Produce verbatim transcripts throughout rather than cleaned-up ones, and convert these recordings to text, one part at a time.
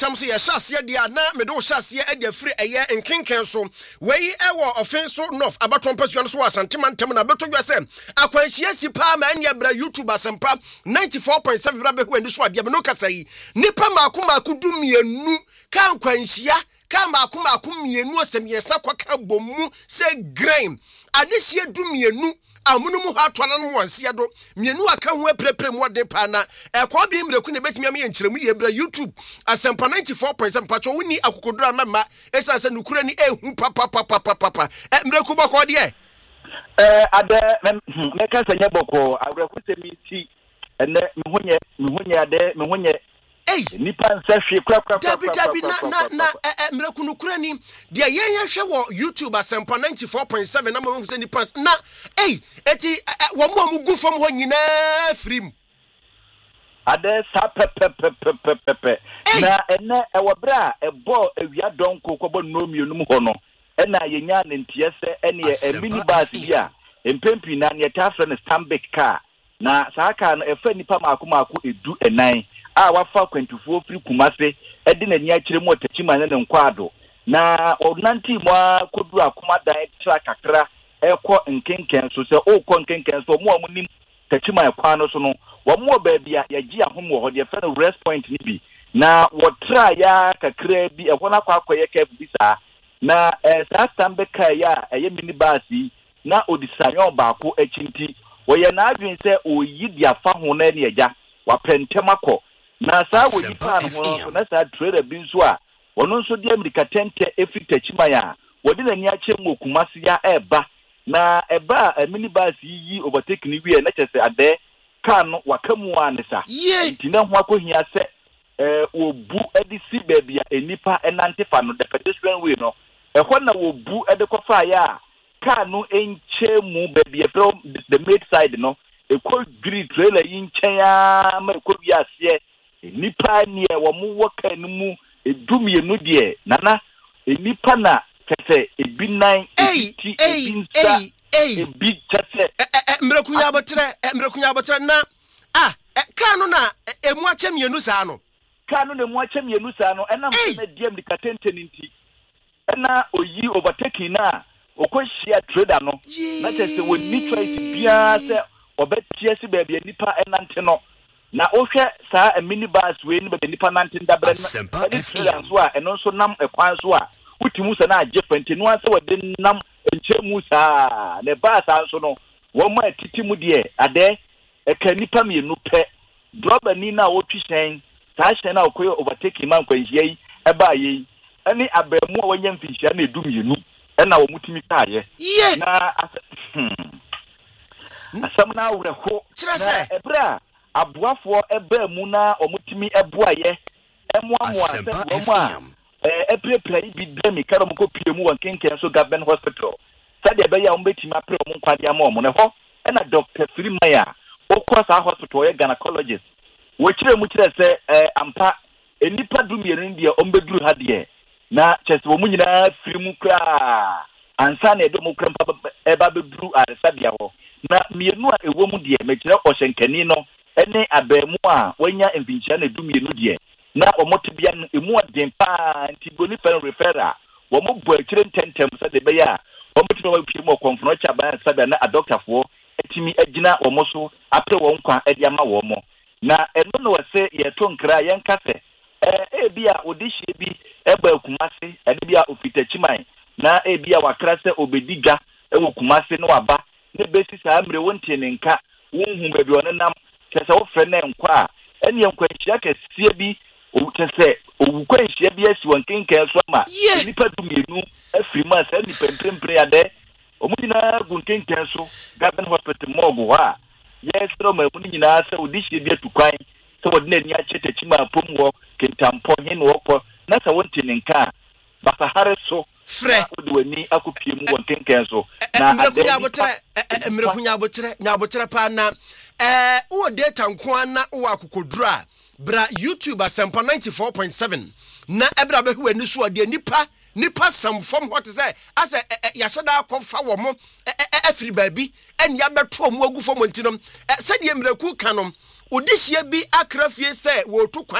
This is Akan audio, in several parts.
tam so ye hyase de na me do hyase e de afiri eye nkenken so wei ewo offenso north abaton pasuan so asantema ntam na beto dwa se akwanhia si pa ma anya bra YouTube asempa ninety-four point seven bra be hu ani so ade me no kasa yi nipa maako maako du mienu kan kwanhia kan maako maako mienu asem yesa kwaka bomu se grain adesie du mienu amunumu ha toana no wansia do mienu aka ho apreprem wode pa na ekwa bi mreku ne betimi am ye nkyeremu ye bra YouTube asempa ninety-four point seven pacho woni akokodura mama esa se nukura ni ehu papa papa papa eh mreku boko de eh ade me ka sanya boko awreku temi ti ene me honye me honye ade me honye Hey, nipa nsehwe kra kra kra kra na na mreku nukura ni de yenya hwe wo YouTube asempa ninety-four point seven na mo hu se nipa na hey eti wo mo mu gu fam ho nyina frim ade sa pe pe pe pe pe pe na ene e wo bra e bo awia donko kwabo no mienum ho no ena yenya ne ntiese ene e minibus bia empempi na ne tafra ne Stanbic car na saa car no e fa nipa maako maako edu enan a wafa kwantufuo firi Kumase edi na nia kire mu otachima ne nkwado na onanti mo akodu akoma dan tra kakra ekọ nkenken so se okọ nkenken so mo amunim tachima ekwa no so no wo mo baabi a yagi ahom wo ho de fa no rest point ni bi na wo tra ya kakra bi ekọ na kwa akoye ka bi sa na eh sa Stanbic car ya eye minibus na odisanyo baako achinti wo ye na adwen se oyi dia fa ho na ne eja wa pentemako na saa wo yipa no na saa trader bi nso a wono nso de America tente efita chimaya wodi na ni ache mu Kumase ya eba na eba a minibus yi overtake ni wie na chese ade car no wakamu anesa ntina ho akohia se eh obu edisi baby a enipa enante fa no the pedestrian way no ehọ na obu edekofa ya car no enche mu baby from the mid side no ekọ grid trailer yi nchen ya ma ekọ bi ase nipa ni e wo mu woka ni mu edumienu de nana nipa na kese ebinan eti ebinsa ebi kese mrekunya abotre mrekunya abotre na ah kanu na emu ache mienu saa no kanu na emu ache mienu saa no ena na diem di katenten nti ena oyi overtaking na okohia trader no na kese woni choice bia se obetie se baabi nipa enante no na ohwe saa a minibus we ni be nipa nante ndabre na e trader so a eno so nam ekwan so a utimu se na age penti no ase wode nam enchemu saa ne bus anso no wo ma atiti mu de ade e ka nipa mienu pe droba ni na wo twisen saa hye na okoye overtake man kwanhia yi e ba yi ani abamu a wanya mfinhia na edu mienu e na wo mutimi kaaye na asam na awreho na ebra aboafo eba mu na omutimi eboaye emuamu ase wo a eh eprepra bi demi karo mko pie mu wankenken so government hospital sade be ya ombetimi apre omu kwade ama omu ne ho na Doctor Firimaya okwa hospital ye gynecologist wo kire mu kire se eh ampa enipa dumiere ndi e ombeduru ha de na chese wo mu nyina firimu kra ansa na edo mu kra eba beduru aresabia ho na mienu a ewo mu de me kire ohyenkani no ene abemu a wanya mvinchia na dumienu de na omotibia emu adem pa ntiboni fen refera wo mo bo akire ntentem se de be ya wo motino wa pie mo konfro cha ba sabia na adoctorfo etimi agina wo mo so apre wo nkwa ede ama wo mo na eno no wase ye to nkra ye nkase eh ebia odihie bi eba Kumase ede bia ofitachiman na ebia wakrase obediga ewo Kumase no aba ne besi sa amre wontie ne nka wonhu ba bi onenam kese wo fre ne nkwa ene nkwanhia kese bi o kese owu kwanhia bi asi wankenken so ma nipa dumienu afiri ma sa ni pemprempre ade omudina gunkenken so government hospital mogo ha yes ro ma muni nyina sa odihie bi atukwan so wodina ni achete chima pomwo kentampo hin wokọ na sa wonte ne nka basahare so frɛ odwani akopie mu wankenken so na mrekunya abotre mrekunya abotre nya abotre pa na eh wo data nko na wo akokodura bra YouTube asempa ninety-four point seven na ebra be hu ani so de nipa nipa samfom what say ase yashada akọfa wo mo afiri baabi en ya beto mo agufo mo ntinom se de mreku kanom odihie bi akrafie se wo tu kwan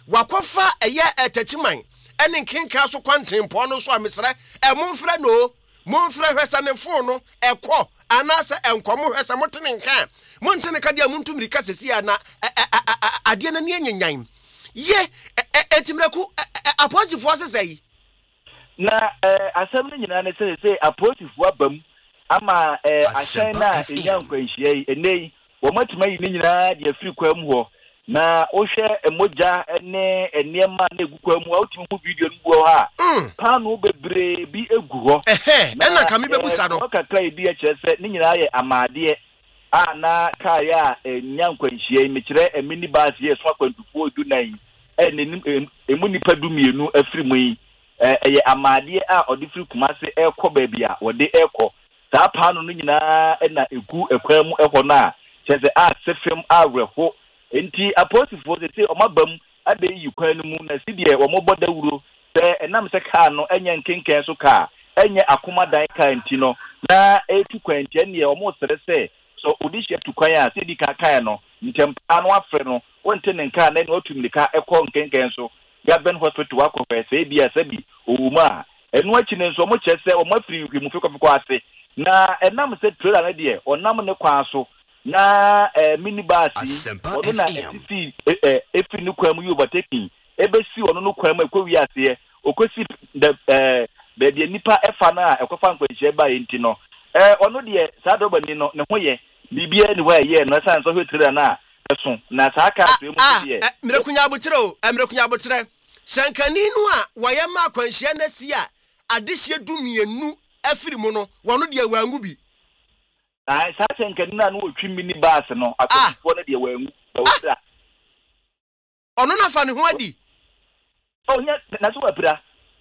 wakofa eye etachiman ene nkenka so kwantempo no so amesra e momfra no momfra hwesa ne fo no ekọ anasa enkomo hwesa motene nka montene ka dia montumri ka sesi na ade na ne nyenyan ye etimreku aposifo asesai na asem ne nyina ne se se aposifo abam ama ahyɛn na enya nkwanhyia yi enei wɔmatuma yi ne nyina de afiri kwam ho na ohwɛ emoja ne enema na egu kwam ho awtimi hu video no buo ha pano bebre bi egu ho ehe ɛna kame bebusa no kakra bi a kyerɛ sɛ ne nyina yɛ amade a na kaya enya nkwanhyia yi mekyerɛ emini bus yɛ so akwantufuo dunan ɛne emu nipa du mienu afiri mu yi ɛyɛ amade a ɔde firi kumase ɛkɔ baabi a wɔde ɛkɔ saa pano no nyina ɛna egu ekwan mu ɛhɔ na kyerɛ a sefem awerɛho enti aposifo se se ɔmabam abeyi kwan no mu na sidie wɔmobɔ dawuro sɛ ɛnam sɛ kaa no ɛnyɛ nkenken so kaa ɛnyɛ akomadan kaa enti no na etu kwan enti ɛne wɔmo sere sɛ so odihye tu kwan a sidi ka kaa no ntempa no afre no wonte ne nkaa na ne otum nika ɛkɔ nkenken so Gaben hospital wakɔ fɛ sɛ bi asabi owuma ɛno akyi ne nso ɔmo kyerɛ sɛ ɔmo afiri hwemu fekɔfekɔ ase na ɛnam sɛ trailer ne deɛ ɔnam ne kwan so na eh minibus ono na esi eh efi ne kwam yu overtaking ebesi ono no kwam ekɔwi ase okosi the eh baby nipa efa na ekɔfa nkwanhyia ba yenti no eh ono de saa do bani no ne ho ye bibia ne ho ye no san so hwetire na eso na saa ka so mu de mirakunya abotire o mirakunya abotire shankani no a wayema akwanhyia na si a adehye dumienu afiri mu no wono de awangu bi ai sa shankani na no otwi mini bus no akwanfo no de awangu bawura ono na fa ne ho adi o nya na so wapira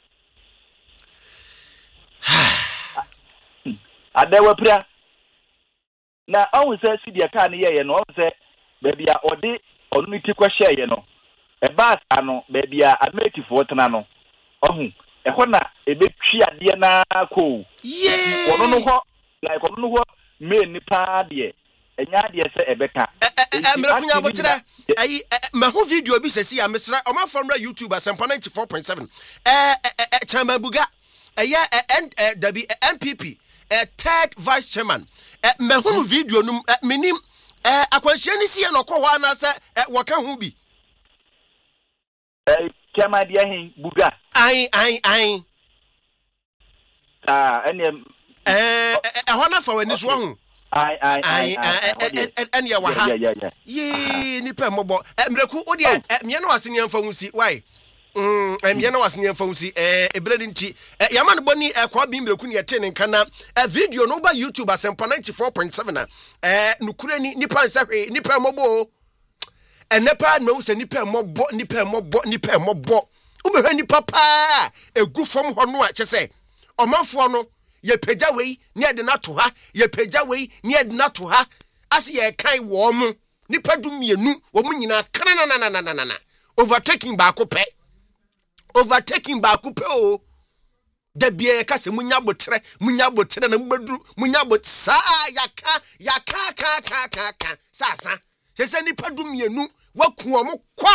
ada wapira na on say si dia ka ne ye no on say baby a ode onu ni ti kwahye ye no e bus ano baby a ameti fo tena no ohun e ho na e betwi ade na ko ye ono no ho like ono no ho me nipa de enya de se ebeka e mirakunya abotire ayi ma ho video bi sesi ya mesra o ma famra YouTube asempa ninety-four point seven eh chairman buga eye w M P P third vice chairman ma ho video no minim eh akwanhyia ni sie no kɔ hɔ ana sɛ wɔka ho bi eh chairman dia hin buga ai ai ai ah ene eh ɛhɔ na fa wani so ho ai ai ai ene ya wa ha ye ni pe mɔbɔ mreku odi me na wase nyamfa husi why mm me na wase nyamfa husi eh ebredi nti yama no boni kwa bi mreku ne yete ne nkana video no ba YouTube asempa ninety-four point seven eh nukure ni nipa nsahwe nipa mɔbɔ enepa no se nipa mɔbɔ nipa mɔbɔ nipa mɔbɔ ubehwa nipa pa egu fom ho no a kyese ɔmanfo no ye pagya wei ne ade na to ha ye pagya wei ne ade na to ha ase ye kan wo mo nipa du mienu wo mo nyina kana na na na na na overtaking ba ko pe overtaking ba ko pe o da bia ka se munya botre munya botre na mbaduru munya bot sa yaka yaka ka ka ka ka sasa se se nipa du mienu waku mo kwa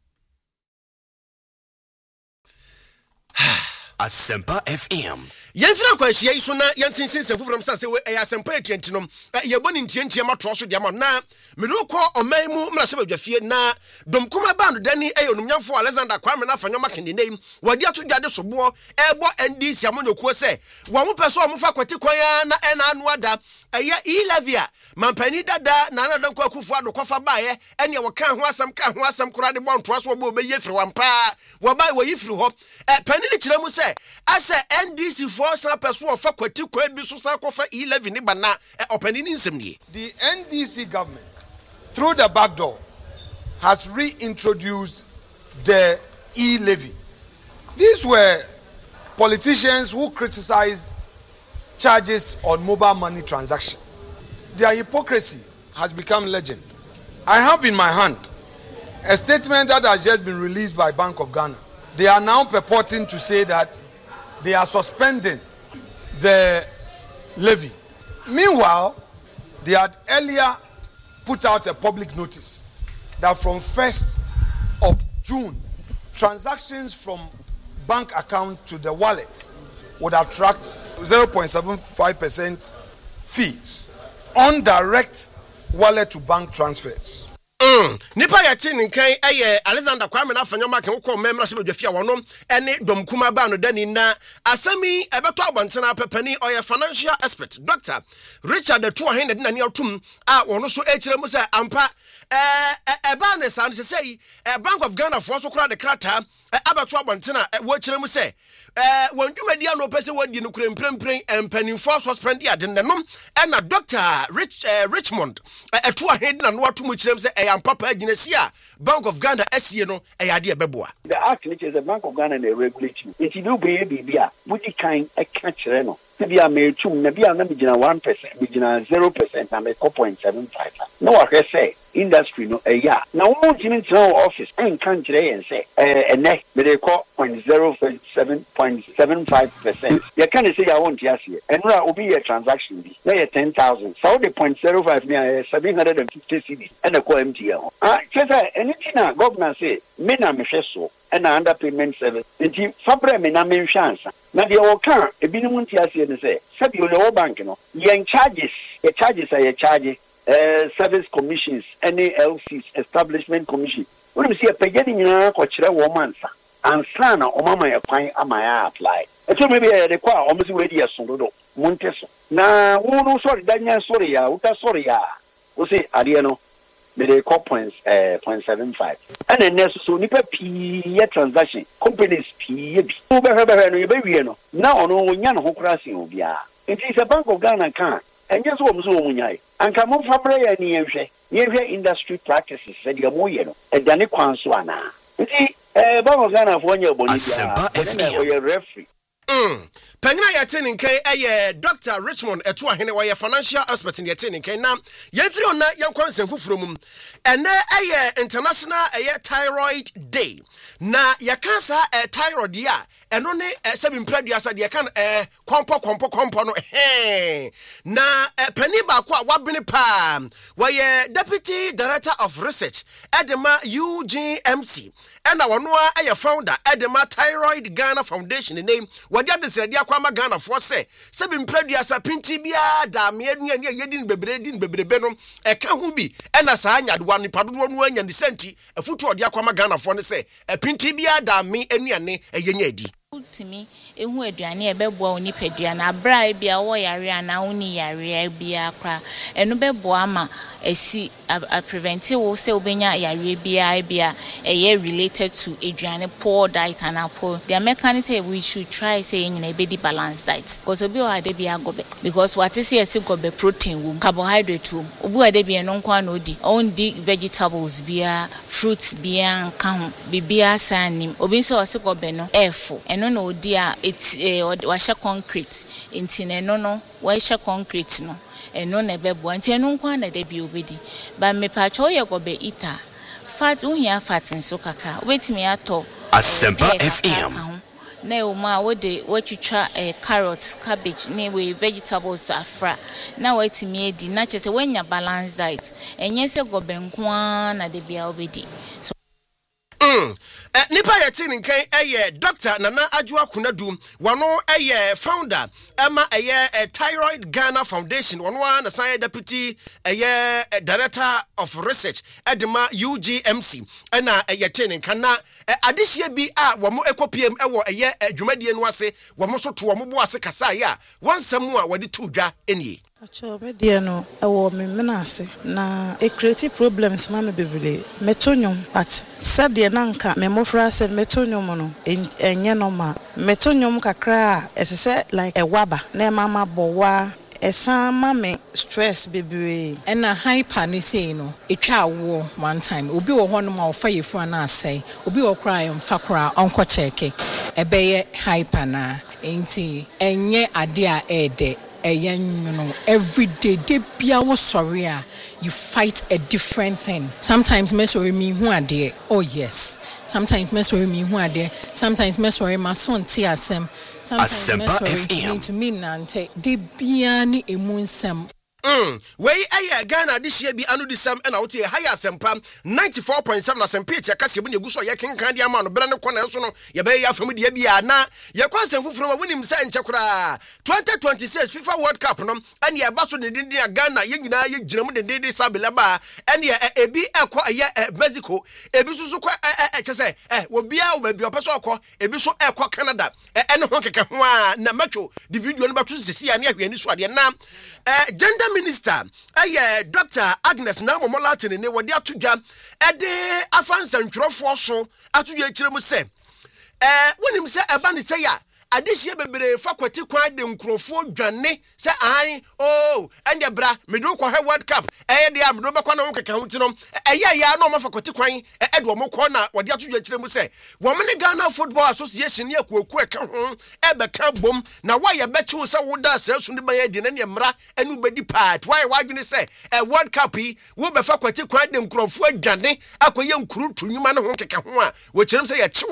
Asempa F M. Yenfira kwahia yi so na yentinsinsen foforo msa se we Asempa etientinom ye boni ntientie matro so de ma na medokọ oman mu mra se badwafie na domkuma band dani eyonumnyamfo Alexander Kwame na fanyoma kendinei wadi atodwade sobo ebo N D C amonyokuo se wo mo peso mo fa kwati kwan na ena anu ada eya Ilavia mampani dada na na danko akufu ado kofa baaye ene wo kan ho asem kan ho asem kura de bonto aso obo be yefiri wampa wo bai wo yifiri ho e pani ni kire mu se ase N D C for san peso of kwati kwa bi so san kofa eleven ni bana opani ni nsem nie. The N D C government through the back door has reintroduced the e-levy. These were politicians who criticized charges on mobile money transaction. Their hypocrisy has become legend. I have in my hand a statement that has just been released by Bank of Ghana. They are now purporting to say that they are suspending the levy. Meanwhile, they had earlier put out a public notice that from first of June transactions from bank account to the wallet would attract zero point seven five percent fees on direct wallet to bank transfers. Mm. Nipa yɛte ne nkan ɛyɛ Alexander Kwame na afanyama kan wokɔ mmɛmra se badwafia wɔno ɛne domkuma ba no dani na asɛmi ɛbɛtɔ abɔntena pɛpani ɔyɛ financial expert Doctor Richard Atuahen na dinani atum a wɔno so ɛkyerɛ mu sɛ ampa eh ɛba ne san se sɛ Bank of Ghana for so kora de krata abato abɔntena wo kyerɛ mu sɛ eh wɔn dwumadi a no pɛ sɛ wadi no kura mprempren empanimfo suspend ya de nenom ɛna Doctor Rich uh, Richmond Atuahen na no atum kyerɛ mu sɛ Papa Ginesia, Bank of Ghana, S C no, a idea beboa. The act which is the Bank of Ghana and a regulation. If you do baby, would you kind a catch reno? Maybe I made two, maybe I'm not one percent, begin zero percent, I'm a four point seven five. No, I can say industry no a yeah. Now, won't you into our office and country and say a neck, but they call point zero seven point seven five percent. You can't say I want yes here, and that will be a transaction. They are ten thousand. So the point zero five near seven hundred and fifty C D and a co M T L. Ah, just anything that government say, men are so. And underpayment service. Nti fabre me na men chance. Na de o kan e bi no nti ase ne say, sabi o le bank no, yen charges, e charges are charge eh service commissions, any L Cs, establishment commission. When you see a page ni nyina ko kire wo mansa. Ansa na o mama ye kwan amaya apply. E so maybe e de kwa o msi we di aso do. Monteso. Na wo no sorry danya sorry ya, uta sorry ya. O say ade no they call points uh point seven five. And then there's so nipa P transaction companies P B. No be no. Now no nya no krasi obia. It is a Bank of Ghana can. And just what so munyai. And come on fabre ni ehwe. Ehwe industry practices said your moye no. E dane kwan so ana. Nti eh Bank of Ghana for nya boni bia. We referee. Mm. Pengina yɛte ne nkan ɛyɛ Doctor Richmond Atuahen wɔyɛ financial expert in yɛte ne nkan na yɛmfiri ona yɛnkɔ nsɛm foforɔ mu ɛnɛ ɛyɛ international ɛyɛ thyroid day na yɛka saa thyroid a ɛno ne sɛbi mpradua sa deɛ kan eh kompo kompo kompo no eh na pani baako a wabene pa wɔyɛ deputy director of research Edema U G M C ɛna wɔno a ɛyɛ founder Edema Thyroid Ghana Foundation name wɔde adesrɛde akwama Ghana for sɛ sɛbi mpradua sa pinti bia da me anu ani yɛdi bebree din bebrebe no ɛka ho bi ɛna saa nyadewa no padodo no anya ne senti afutu ɔde akwama Ghana for ne sɛ pinti bia da me anuane ɛyɛ adi Timi ehu aduane ebeboa oni pedua na abra e bia wo yare ana oni yare bia kra eno beboa ma esi a preventive wo se obenya yare bia bia eye related to aduane poor diet and poor the mechanic say we should try say nyina be di balanced diet because obi o ade bia gobe because what is here say gobe protein wo carbohydrate wo obi ade bia no nkwa na odi on di vegetables bia fruits bia nka ho bibia sanim obi so o se gobe no efo no no dia it's eh washa concrete inti no no washa concrete no eno na bebo anti eno nkwa na da bi obedi ba me pa cho ye gobe ita fat uhia fat nso kakra wetimi ato Asempa F M na o ma wo de watwitwa eh carrots cabbage na we vegetables afra na wetimi edi na chese wenya balanced diet enye se gobe nkwa na da bia obedi so Mm. Uh, nipa yɛte ne nkan ɛyɛ Doctor Nana Adwoa Kunadu wano ɛyɛ founder ɛma ɛyɛ Thyroid Ghana Foundation wano na san deputy ɛyɛ director of research Edema U G M C ɛna ɛyɛ te ne nkan na adehye bi a wɔn ekopiem ɛwɔ ɛyɛ adwumadie no ase wɔn so to wɔn bo ase kasa ya wansɛm a wɔde to dwa enie Acho media no ewo me menase na e create problems ma me bebele metonyum but said de na nka me mofra se metonyum no enye no ma metonyum kakra esese like e waba na mama bowa esa ma me stress bebere ena hyper ni say no etwa wo one time obi wo ho no ma ofa yefu na asai obi wo kra yem fa kra onko check ebeye hyper na enti enye ade a ede you know, every day they be our sorry you fight a different thing. Sometimes me sorry me who are there. Oh yes. Sometimes me sorry me who are there. Sometimes me sorry my son tia sem. Sometimes me sorry to me nante. They be ani emunsem. Mm, wei aye Ghana dishia bi anu disam na wote higher sempa ninety-four point seven asempa etia kase bu ne guso ye kenkan dia ma no bere ne kona nso no ye be ya fam dia bia na ye kwansem fufuru ma wonim se enche kura twenty twenty-six FIFA World Cup no ane ye baso ne din dia Ghana ye nyina ye gyinamu de din sabele ba ane ye ebi ekọ ye Mexico ebi susu kwa eche se eh obia obabi opeso okọ ebi so ekọ Canada ene ho keke ho a na macho the video no batu sisi ane ahwe ni so ade na eh gender minister eh Doctor Agnes Namomola Tinene wodi atudwa ede afansa ntwerofo so atudwa ekiremu se eh wonim se eba ne se ya adehie bebere fa kwati kwan de nkrofo dwane se an oh ende bra medo ko he World Cup eh de am do be kwa na wo keka huti no eh ya na o ma fa kwati kwan eh de o mo ko na wodi atudwa ekiremu se wo me ne Ghana Football Association ne akuoku eka ho e be ka bom na wa ye be chiwo se wo da asasu ne ban ye de na ne mra enu bedi part why why dwene se eh World Cup yi wo be fa kwati kwan de nkrofo dwane akoye nkuru tunwuma ne ho keka ho a wo kirem se ye